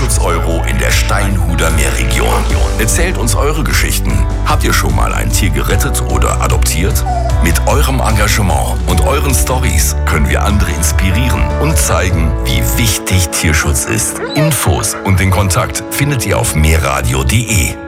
Tierschutz-Euro in der Steinhuder Meerregion. Erzählt uns eure Geschichten. Habt ihr schon mal ein Tier gerettet oder adoptiert? Mit eurem Engagement und euren Storys können wir andere inspirieren und zeigen, wie wichtig Tierschutz ist. Infos und den Kontakt findet ihr auf meerradio.de.